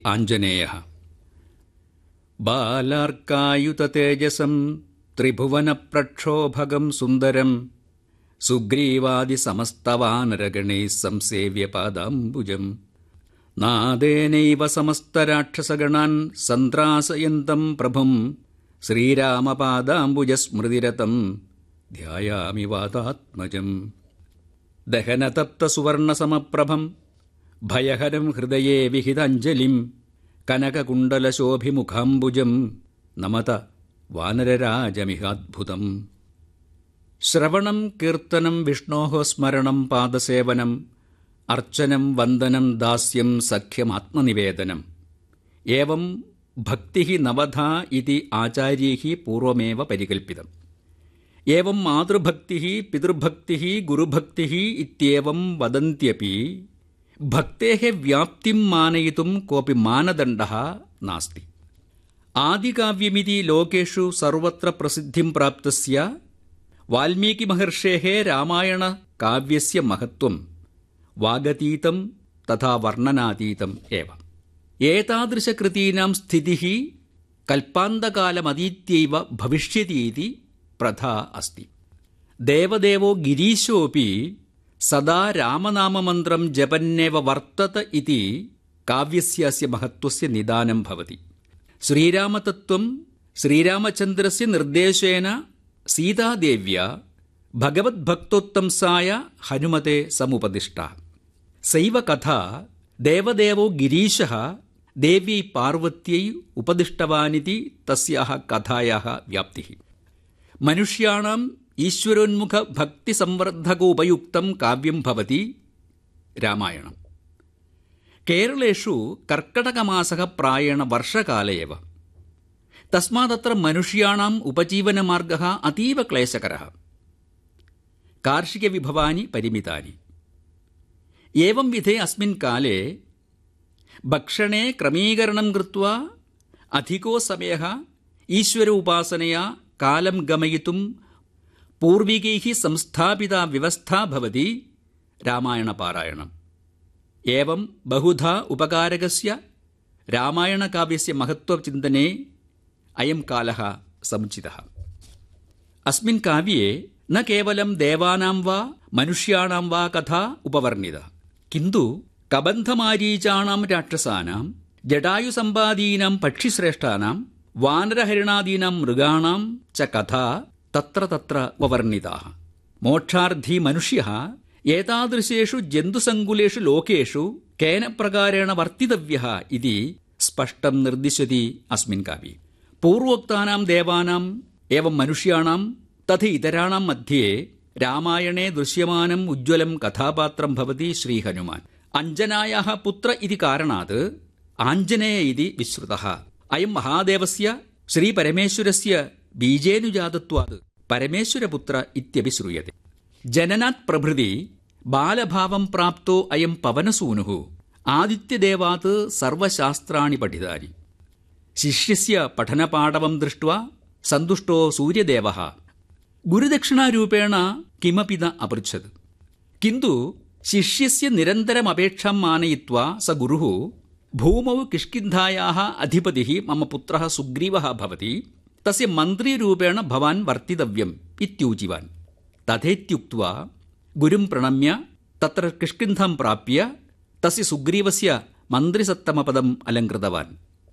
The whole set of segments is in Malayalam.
ആഞ്ജനേയഃ ബാലാർക്കായുതതേജസം ത്രിഭുവനപ്രക്ഷോഭകം സുന്ദരം സുഗ്രീവാദിസമസ്തവാനരഗണൈഃ സംസേവ്യ പാദാംബുജം നാദേനൈവ സമസ്തരാക്ഷസഗണാൻ സന്ത്രാസയന്തം പ്രഭും ശ്രീരാമപാദാംബുജസ്മൃതിരതം ധ്യായാമി വാതാത്മജം ദഹനതപ്തസുവർണസമപ്രഭം ഭയഹരം ഹൃദയേ വിഹിതാഞ്ജലിം കനകകുണ്ടലശോഭിമുഖാംബുജം നമത വാനരരാജമിഹാദ്ഭുതം. ശ്രവണം കീർത്തനം വിഷ്ണോഃ സ്മരണം പാദസേവനം അർച്ചനം വന്ദനം ദാസ്യം സഖ്യമാത്മനിവേദനം. ഏവം ഭക്തിഃ നവധാ ഇതി ആചാര്യൈഃ പൂർവമേവ പരികൽപ്പിതം. ഏവം മാതൃഭക്തിഃ പിതൃഭക്തിഃ ഗുരുഭക്തിഃ ഇത്യേവം വദന്ത്യപി ഭക്തേഃ വ്യാപ്തിം മാനയിതും കോപി മാനദണ്ഡഃ നാസ്തി. ആദികാവ്യമിതി ലോകേഷു സർവത്ര പ്രസിദ്ധിം പ്രാപ്തസ്യ വാൽമീകിമഹർഷേഃ രാമായണകാവ്യസ്യ മഹത്വം വാഗതീതം തഥാ വർണ്ണനാതീതം ഏവ. ഏതാദൃശകൃതീനാം സ്ഥിതിഃ കൽപ്പാന്തകാലമതീത്യൈവ ഭവിഷ്യതീതി പ്രഥാ അസ്തി. ദേവദേവോ ഗിരീശോऽപി സദാ രാമനാമമന്ത്രം ജപന്നേവ വർത്തത ഇതി കാവ്യസ്യാസ്യ മഹത്വസ്യ നിദാനം ഭവതി. ശ്രീരാമതത്വം ശ്രീരാമചന്ദ്രസ്യ നിർദ്ദേശേന സീതാദേവ്യാ ഭഗവദ്ഭക്തോത്തംസായ ഹനുമതേ സമുപദിഷ്ടാ. സൈവ കഥാ ദേവദേവോ ഗിരീശഃ ദേവ്യൈ പാർവത്यै ഉപദിഷ്ടവാനിതി തസ്യാഃ കഥായാഃ വ്യാപ്തിഃ. മനുഷ്യാണാം ഈശ്വരോന്മുഖ ഭക്തിസംവർദ്ധകോപയുക്തം കാവ്യം ഭവതി രാമായണം. കേരളേഷു കർക്കടകമാസഃ പ്രായേണ വർഷകാല ഏവ. തസ്മാദത്ര മനുഷ്യാണാം ഉപജീവനമാർഗഃ അതീവ ക്ലേശകരഃ. കാർഷികവിഭവാനി പരിമിതാനി. ഏവം വിധേ അസ്മിൻ കാലേ ഭക്ഷണേ ക്രമീകരണം കൃത്വാ അധികോ സമയഃ ഈശ്വര ഉപാസനയാ കാലം ഗമയിതും പൂർവികൈഃ സംസ്ഥാപിത വ്യവസ്ഥാ ഭവതി രാമായണപാരായണം. ഏവം ബഹുധാ ഉപകാരകസ്യ രാമായണകാവ്യസ്യ മഹത്വചിന്തനേ അയം കാലഃ സമുചിതഃ. അസ്മിൻ കാവ്യേ ന കേവലം ദേവാനാം വാ മനുഷ്യാണാം വാ കഥാ ഉപവർണിത, കിന്തു കബന്ധമാരീചാണാം രാക്ഷസാനാം ജടായുസമ്പാദീനാം പക്ഷിശ്രേഷ്ഠാനാം വാനരഹരിണാദീനാം മൃഗാണാം ച കഥാ തത്ര തത്ര ഉപവർണിതാഃ. മോക്ഷാർത്ഥി മനുഷ്യഃ ഏതാദൃശേഷു ജന്തുസങ്കുലേഷു ലോകേഷു കേന പ്രകാരേണ വർത്തിതവ്യഃ ഇതി സ്പഷ്ടം നിർദ്ദിശതി അസ്മിൻ കാവ്യേ. പൂർവോക്താനാം ദേവാനാം ഏവം മനുഷ്യാണാം തഥ ഇതരാണാം മധ്യേ രാമായണേ ദൃശ്യമാനം ഉജ്ജ്വലം കഥാപാത്രം ഭവതി ശ്രീഹനുമാൻ. അഞ്ജനായാഃ പുത്ര ഇതി കാരണാത് ആഞ്ജനേയ ഇതി വിശ്രുതഃ. അയം മഹാദേവസ്യ ശ്രീപരമേശ്വരസ്യ ബീജേനുജാതത്വാത് പരമേശ്വരപുത്ര ഇത്യപി ശ്രൂയത്തെ. ജനനാത് പ്രഭൃതി ബാലഭാവം പ്രാപ്തോ അയം പവനസൂനുഃ ആദിത്യദേവാത് സർവശാസ്ത്രാണി പഠിതാനി. ശിഷ്യസ്യ പഠനപാടവം ദൃഷ്ട്വാ സന്തുഷ്ടോ സൂര്യദേവഃ ഗുരുദക്ഷിണാരൂപേണ കിമപി ന അപൃച്ഛത്. കിന്തു ശിഷ്യസ്യ നിരന്തരമപേക്ഷാം മാനയിത്വാ സ ഗുരുഃ ഭൂമൗ കിഷ്കിന്ധായാഃ അധിപതിഃ മമ പുത്രഃ സുഗ്രീവഃ ഭവതി, തസ്യ മന്ത്രീരൂപേണ ഭവാൻ വർത്തിതവ്യം ഇത്യൂചിവാൻ. തഥേത്യുക്ത്വാ ഗുരും പ്രണമ്യ തത്ര കിഷ്കിന്ധം പ്രാപ്യ തസ്യ സുഗ്രീവസ്യ മന്ത്രിസത്തമപദം അലങ്കൃതവാൻ.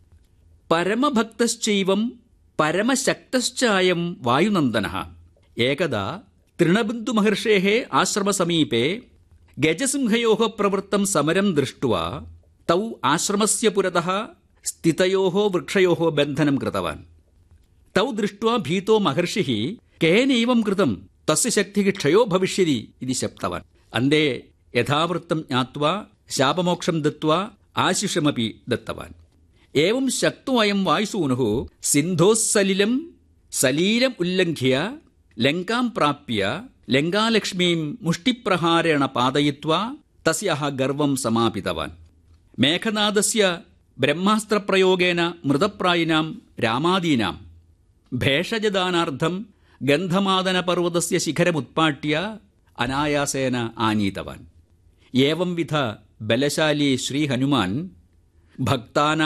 പരമഭക്തശ്ചൈവം പരമശക്തശ്ചായം വായുനന്ദനഃ ഏകദാ തൃണബിന്ദുമഹർഷേഃ ആശ്രമസമീപേ ഗജസിംഹയോഃ പ്രവൃത്തം സമരം ദൃഷ്ട്വാ തൗ ആശ്രമസ്യ പുരതഃ സ്ഥിതയോഃ വൃക്ഷയോഃ ബന്ധനം കൃതവാൻ. തൗ ദൃഷ്ട്വാ ഭീതോ മഹർഷിഃ കേനൈവം കൃതം തസ്യ ശക്തിഃ ക്ഷയോ ഭവിഷ്യതി ഇതി ശപ്തവാൻ. അന്തേ യഥാവൃത്തം ജ്ഞാത്വാ ശാപമോക്ഷം ദത്വാ ആശിഷമപി ദത്തവാൻ. ഏവം ശക്തോ അയം വായുസൂനുഃ സിന്ധോസ്സലിലം സലീലം ഉല്ലംഘ്യ ലങ്കാം പ്രാപ്യ ലങ്കാലക്ഷ്മീം മുഷ്ടിപ്രഹാരേണ പാതയിത്വാ തസ്യാഃ ഗർവം സമാപിതവാൻ. മേഘനാദസ്യ ബ്രഹ്മാസ്ത്രപ്രയോഗേന മൃതപ്രായിനാം രാമാദീനാം ഭേഷജദാനാർത്ഥം ഗന്ധമാദനപർവ്വതസ്യ ശിഖരമുത്പാട്യ അനായാസേന ആനീതവാൻ. ഏവം വിധ ബലശാലി ശ്രീഹനുമാൻ ഭക്താനാം